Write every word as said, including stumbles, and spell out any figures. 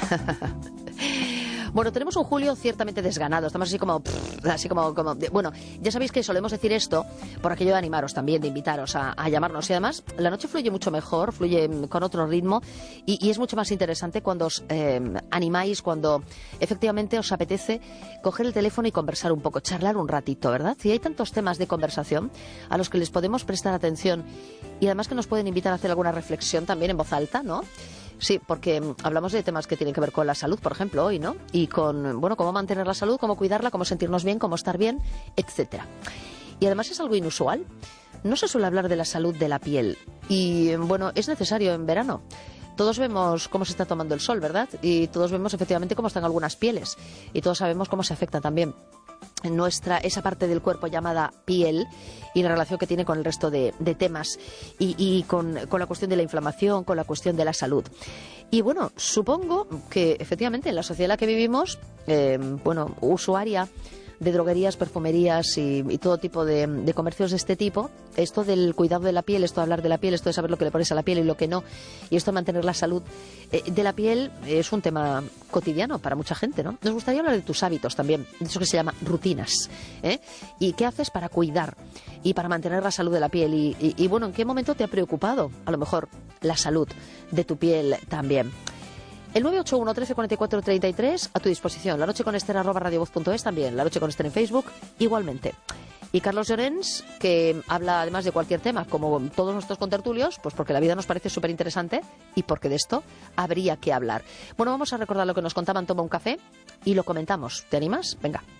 Bueno, tenemos un julio ciertamente desganado. Estamos así como... Pff, así como, como bueno, ya sabéis que solemos decir esto por aquello de animaros también, de invitaros a, a llamarnos. Y además, la noche fluye mucho mejor, fluye con otro ritmo y, y es mucho más interesante cuando os eh, animáis, cuando efectivamente os apetece coger el teléfono y conversar un poco, charlar un ratito, ¿verdad? Y hay tantos temas de conversación a los que les podemos prestar atención y además que nos pueden invitar a hacer alguna reflexión también en voz alta, ¿no? Sí, porque hablamos de temas que tienen que ver con la salud, por ejemplo, hoy, ¿no? Y con, bueno, cómo mantener la salud, cómo cuidarla, cómo sentirnos bien, cómo estar bien, etcétera. Y además es algo inusual. No se suele hablar de la salud de la piel. Y, bueno, es necesario en verano. Todos vemos cómo se está tomando el sol, ¿verdad? Y todos vemos efectivamente cómo están algunas pieles. Y todos sabemos cómo se afecta también en nuestra, esa parte del cuerpo llamada piel y la relación que tiene con el resto de, de temas y, y con, con la cuestión de la inflamación, con la cuestión de la salud. Y bueno, supongo que efectivamente en la sociedad en la que vivimos, eh, bueno, usuaria de droguerías, perfumerías y, y todo tipo de, de comercios de este tipo, esto del cuidado de la piel, esto de hablar de la piel, esto de saber lo que le pones a la piel y lo que no, y esto de mantener la salud eh, de la piel es un tema cotidiano para mucha gente, ¿no? Nos gustaría hablar de tus hábitos también, de eso que se llama rutinas, ¿eh? Y qué haces para cuidar y para mantener la salud de la piel y, y, y bueno, ¿en qué momento te ha preocupado a lo mejor la salud de tu piel también? El nueve ocho uno, trece, cuarenta y cuatro, treinta y tres a tu disposición. La noche con Esther arroba radiovoz punto es también. La noche con Esther en Facebook igualmente. Y Carlos Llorens, que habla además de cualquier tema, como todos nuestros contertulios, pues porque la vida nos parece súper interesante y porque de esto habría que hablar. Bueno, vamos a recordar lo que nos contaban. Toma un café y lo comentamos. ¿Te animas? Venga.